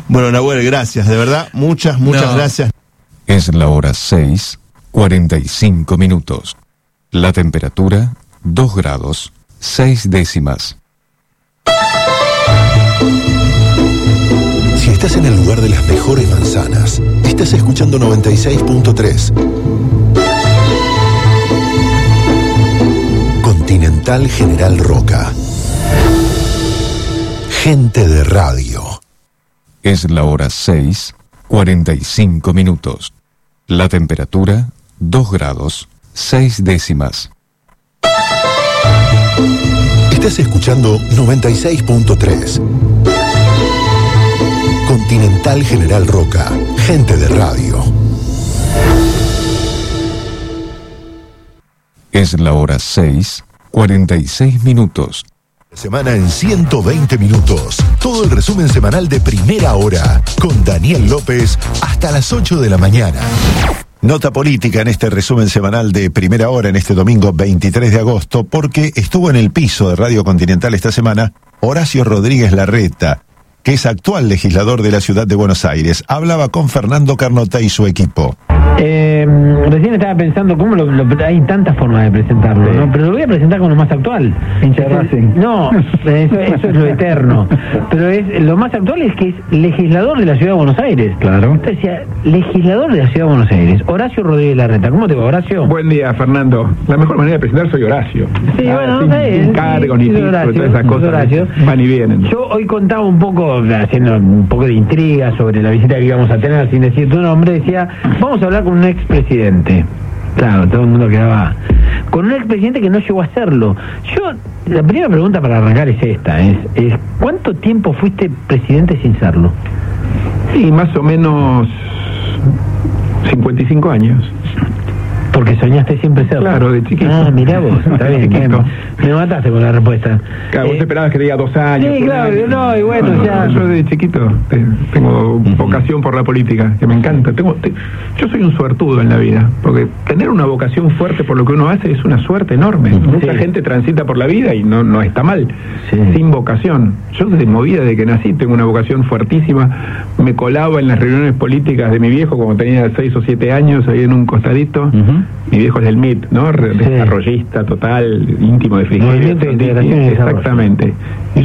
Bueno, Nahuel, gracias, de verdad, muchas gracias. Es la hora 6:45. La temperatura, 2 grados, 6 décimas. Si estás en el lugar de las mejores manzanas, estás escuchando 96.3. Continental General Roca. Gente de radio. Es la hora 6:45. La temperatura, 2 grados, 6 décimas. Estás escuchando 96.3. Continental General Roca. Gente de radio. Es la hora 6:46. Semana en 120 minutos. Todo el resumen semanal de Primera Hora con Daniel López hasta las 8 de la mañana. Nota política en este resumen semanal de Primera Hora en este domingo 23 de agosto, porque estuvo en el piso de Radio Continental esta semana Horacio Rodríguez Larreta, que es actual legislador de la ciudad de Buenos Aires. Hablaba con Fernando Carnota y su equipo. Recién estaba pensando cómo hay tantas formas de presentarlo, ¿no? Pero lo voy a presentar con lo más actual. Hincha Racing. No, eso es lo eterno. Pero lo más actual es que es legislador de la ciudad de Buenos Aires. Claro. Entonces decía, legislador de la ciudad de Buenos Aires, Horacio Rodríguez Larreta. ¿Cómo te va, Horacio? Buen día, Fernando. La mejor manera de presentar soy Horacio. Sí, bueno, sin cargo ni título, todas esas cosas Horacio. Van y vienen. Yo hoy contaba un poco, haciendo un poco de intriga sobre la visita que íbamos a tener, sin decir tu nombre, decía, vamos a hablar con un expresidente. Claro, todo el mundo quedaba con un expresidente que no llegó a hacerlo. La primera pregunta para arrancar es esta, es ¿cuánto tiempo fuiste presidente sin serlo? Sí, más o menos 55 años. Porque soñaste siempre serlo. Claro, de chiquito. Ah, mirá vos, está bien. Me mataste con la respuesta. Claro, vos esperabas que diga 2 años. Sí, claro, no, y bueno, ya. Yo de chiquito tengo vocación por la política, que me encanta. Yo soy un suertudo en la vida, porque tener una vocación fuerte por lo que uno hace es una suerte enorme. Mucha gente transita por la vida y no está mal, sin vocación. Yo desde movida de que nací tengo una vocación fuertísima. Me colaba en las reuniones políticas de mi viejo cuando tenía 6 o 7 años, ahí en un costadito. Mi viejo es del MIT, ¿no? Desarrollista total, íntimo de Frigerio. Movimiento de Integración y Desarrollo. Exactamente.